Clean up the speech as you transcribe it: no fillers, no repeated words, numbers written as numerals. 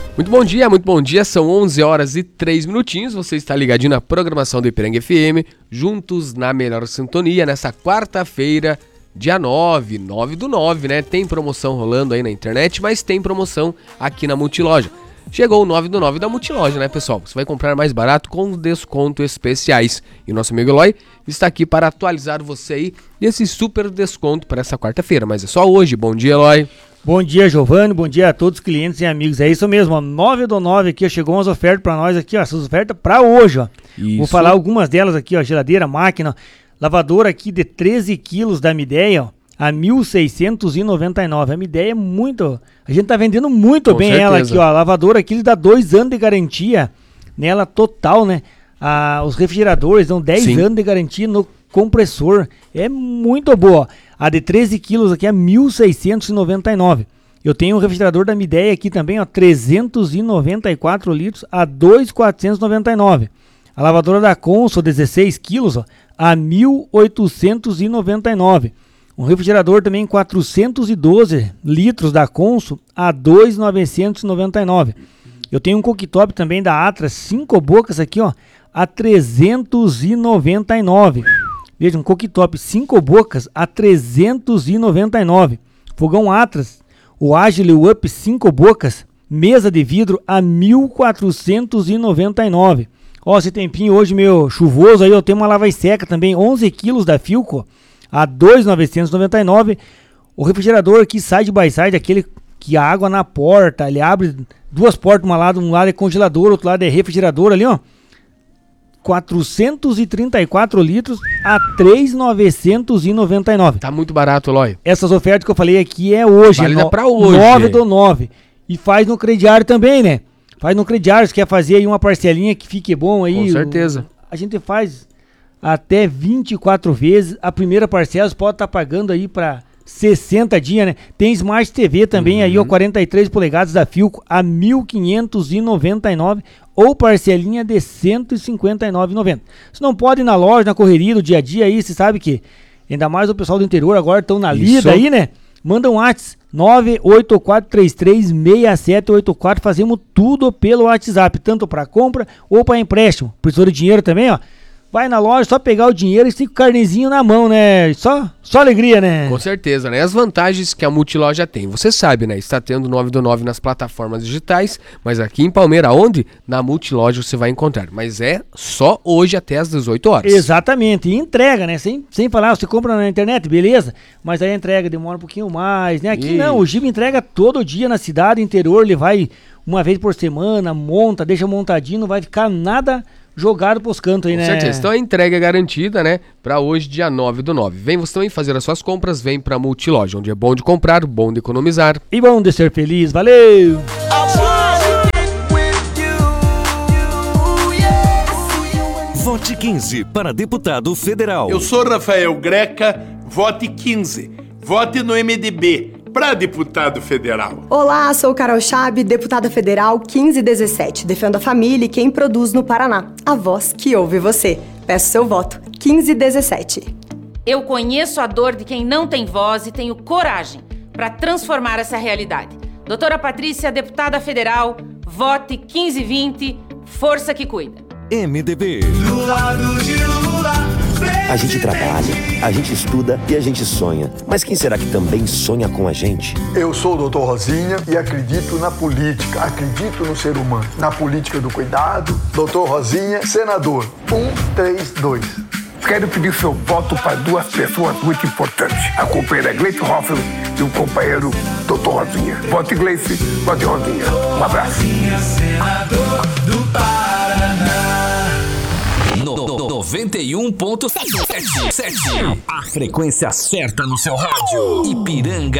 Muito bom dia, são 11 horas e 3 minutinhos, você está ligadinho na programação do Ipiranga FM, juntos na melhor sintonia, nessa quarta-feira, dia 9/9, né? Tem promoção rolando aí na internet, mas tem promoção aqui na Multiloja. Chegou o 9/9 da Multiloja, né, pessoal? Você vai comprar mais barato com descontos especiais. E o nosso amigo Eloy está aqui para atualizar você aí desse super desconto para essa quarta-feira, mas é só hoje. Bom dia, Eloy. Bom dia, Giovanni, bom dia a todos os clientes e amigos, é isso mesmo, ó, 9/9 aqui, ó, chegou umas ofertas pra nós aqui, ó, essas ofertas pra hoje, ó. Isso. Vou falar algumas delas aqui, ó, geladeira, máquina, lavadora aqui de 13 quilos da Midea, ó, a 1.699, a Midea é muito, a gente tá vendendo muito bem ela aqui, ó, a lavadora aqui dá 2 anos de garantia nela total, né, os refrigeradores dão 10 anos de garantia no compressor, é muito boa, ó. A de 13 quilos aqui é 1.699. Eu tenho um refrigerador da Midea aqui também, ó, 394 litros a 2.499. A lavadora da Consul, 16 quilos, ó, a 1.899. Um refrigerador também 412 litros da Consul a 2.999. Eu tenho um cooktop também da Atlas, 5 bocas aqui, ó, a 399. Veja, um cooktop 5 bocas a 399. Fogão Atlas, o Agile Up 5 bocas, mesa de vidro a 1.499. Ó, esse tempinho hoje meio chuvoso aí, eu tenho uma lava e seca também, 11 quilos da Philco a 2.999. O refrigerador aqui side by side, aquele que a água na porta, ele abre 2 portas, um lado é congelador, outro lado é refrigerador ali, ó. 434 litros a 3.999. Tá muito barato, Eloy. Essas ofertas que eu falei aqui é hoje. Válida pra hoje. 9/9. E faz no crediário também, né? Faz no crediário, se quer fazer aí uma parcelinha que fique bom aí. Com certeza. A gente faz até 24 vezes. A primeira parcela você pode estar pagando aí pra 60 dias, né? Tem Smart TV também aí, ó, 43 polegadas da Philco a 1.599 ou parcelinha de 159,90. Você não pode ir na loja, na correria do dia a dia aí, você sabe que ainda mais o pessoal do interior agora estão na lida aí, né? Manda um WhatsApp 984336784, fazemos tudo pelo WhatsApp, tanto para compra ou para empréstimo. Precisou de dinheiro também, ó? Vai na loja, só pegar o dinheiro e fica o carnezinho na mão, né? Só alegria, né? Com certeza, né? As vantagens que a Multiloja tem. Você sabe, né? Está tendo 9/9 nas plataformas digitais, mas aqui em Palmeira, onde? Na Multiloja você vai encontrar. Mas é só hoje até às 18 horas. Exatamente. E entrega, né? Sem falar, você compra na internet, beleza? Mas aí a entrega demora um pouquinho mais, né? Aqui não, o Giba entrega todo dia na cidade, interior, ele vai uma vez por semana, monta, deixa montadinho, não vai ficar nada jogado pros cantos aí, né? Com certeza. Então a entrega é garantida, né? Pra hoje, dia 9/9. Vem você também fazer as suas compras, vem pra Multiloja, onde é bom de comprar, bom de economizar. E bom de ser feliz. Valeu! Vote 15 para deputado federal. Eu sou Rafael Greca, vote 15. Vote no MDB. Para deputado federal. Olá, sou Carol Chab, deputada federal 1517. Defendo a família e quem produz no Paraná. A voz que ouve você. Peço seu voto. 1517. Eu conheço a dor de quem não tem voz e tenho coragem para transformar essa realidade. Doutora Patrícia, deputada federal, vote 1520, força que cuida. MDB. Do lado de Lula. A gente trabalha, a gente estuda e a gente sonha. Mas quem será que também sonha com a gente? Eu sou o Dr. Rosinha e acredito na política, acredito no ser humano. Na política do cuidado, Dr. Rosinha, senador, 132. Quero pedir seu voto para 2 pessoas muito importantes. A companheira Gleice Hoffel e o companheiro Dr. Rosinha. Vote Gleice, vote Rosinha. Um abraço. Rosinha, senador do Paraná. 91.7. A frequência certa no seu rádio. Ipiranga